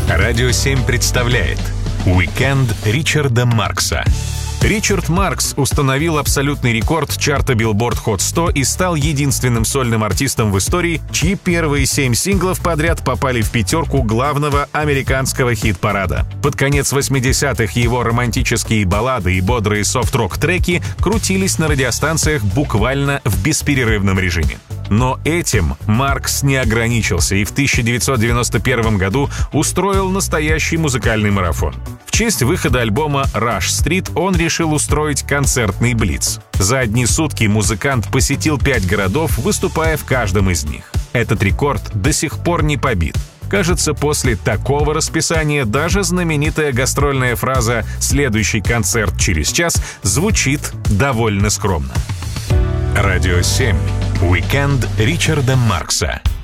Радио 7 представляет «Уикенд Ричарда Маркса». Ричард Маркс установил абсолютный рекорд чарта Billboard Hot 100 и стал единственным сольным артистом в истории, чьи первые 7 синглов подряд попали в пятерку главного американского хит-парада. Под конец 80-х его романтические баллады и бодрые софт-рок треки крутились на радиостанциях буквально в бесперерывном режиме. Но этим Маркс не ограничился и в 1991 году устроил настоящий музыкальный марафон. В честь выхода альбома «Rush Street» он решил устроить концертный блиц. За одни сутки музыкант посетил 5 городов, выступая в каждом из них. Этот рекорд до сих пор не побит. Кажется, после такого расписания даже знаменитая гастрольная фраза «следующий концерт через час» звучит довольно скромно. Радио 7. Уикенд Ричарда Маркса.